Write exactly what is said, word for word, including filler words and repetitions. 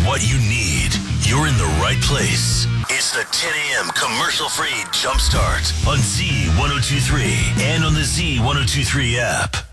what you need, you're in the right place. It's the ten a.m. commercial-free Jumpstart on Z ten twenty-three and on the Z ten twenty-three app.